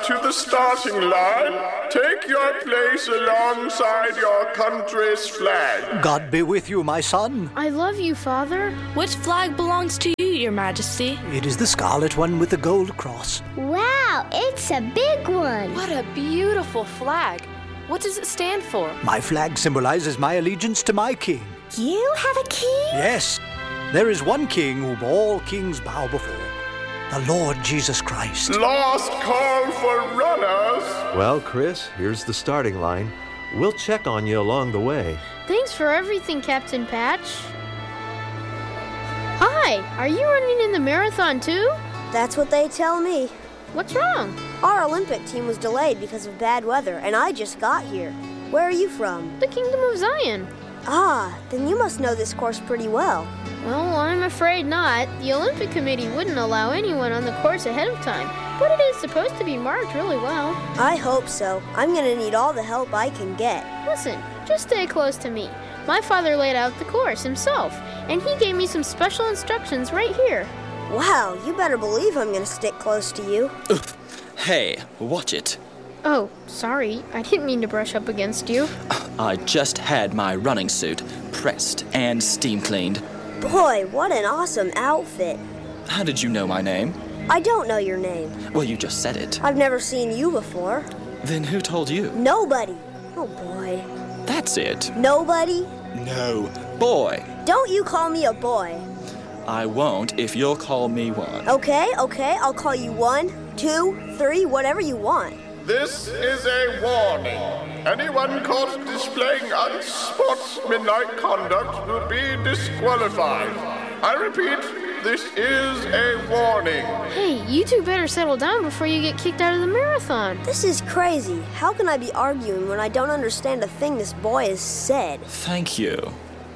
to the starting line. Take your place alongside your country's flag. God be with you, my son. I love you, Father. Which flag belongs to you, Your Majesty? It is the scarlet one with the gold cross. Wow, it's a big one. What a beautiful flag. What does it stand for? My flag symbolizes my allegiance to my king. You have a king? Yes, there is one king whom all kings bow before, the Lord Jesus Christ. Last call for runners. Well, Chris, here's the starting line. We'll check on you along the way. Thanks for everything, Captain Patch. Hi, are you running in the marathon too? That's what they tell me. What's wrong? Our Olympic team was delayed because of bad weather, and I just got here. Where are you from? The Kingdom of Zion. Ah, then you must know this course pretty well. Well, I'm afraid not. The Olympic Committee wouldn't allow anyone on the course ahead of time, but it is supposed to be marked really well. I hope so. I'm gonna need all the help I can get. Listen, just stay close to me. My father laid out the course himself, and he gave me some special instructions right here. Wow, you better believe I'm gonna stick close to you. Hey, watch it. Oh, sorry. I didn't mean to brush up against you. I just had my running suit pressed and steam cleaned. Boy, what an awesome outfit. How did you know my name? I don't know your name. Well, you just said it. I've never seen you before. Then who told you? Nobody. Oh, boy. That's it. Nobody? No. Boy. Don't you call me a boy. I won't if you'll call me one. Okay, I'll call you 1, 2, 3, whatever you want. This is a warning. Anyone caught displaying unsportsmanlike conduct will be disqualified. I repeat, this is a warning. Hey, you two better settle down before you get kicked out of the marathon. This is crazy. How can I be arguing when I don't understand a thing this boy has said? Thank you.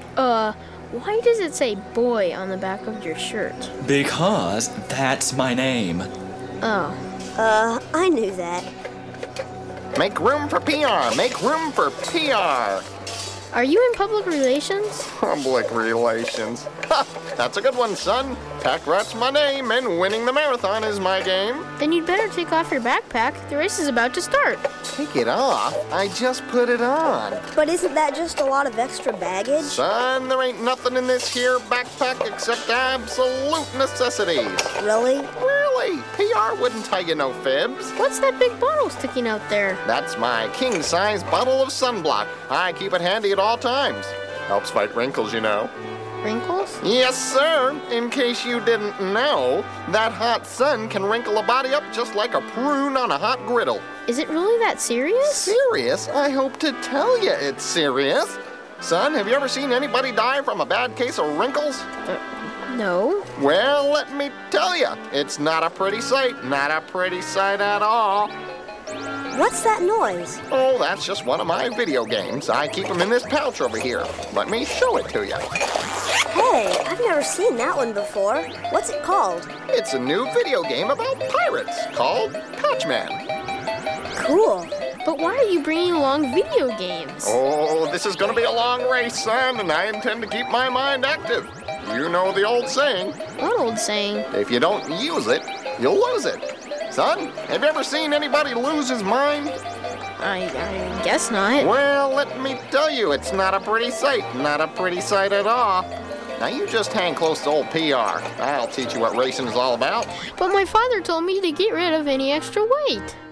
Why does it say boy on the back of your shirt? Because that's my name. Oh. I knew that. Make room for PR! Make room for PR! Are you in public relations? Public relations. Ha! That's a good one, son. Pack Rat's my name, and winning the marathon is my game. Then you'd better take off your backpack. The race is about to start. Take it off? I just put it on. But isn't that just a lot of extra baggage? Son, there ain't nothing in this here backpack except absolute necessities. Really? Really? PR wouldn't tell you no fibs. What's that big bottle sticking out there? That's my king-size bottle of sunblock. I keep it handy at all times. Helps fight wrinkles, you know. Wrinkles? Yes, sir. In case you didn't know, that hot sun can wrinkle a body up just like a prune on a hot griddle. Is it really that serious? Serious? I hope to tell you it's serious. Son, have you ever seen anybody die from a bad case of wrinkles? No. Well, let me tell you, it's not a pretty sight. Not a pretty sight at all. What's that noise? Oh, that's just one of my video games. I keep them in this pouch over here. Let me show it to you. Hey, I've never seen that one before. What's it called? It's a new video game about pirates called Patchman. Cool. But why are you bringing along video games? Oh, this is going to be a long race, son, and I intend to keep my mind active. You know the old saying. What old saying? If you don't use it, you'll lose it. Son, have you ever seen anybody lose his mind? I guess not. Well, let me tell you, it's not a pretty sight. Not a pretty sight at all. Now you just hang close to old PR. I'll teach you what racing is all about. But my father told me to get rid of any extra weight.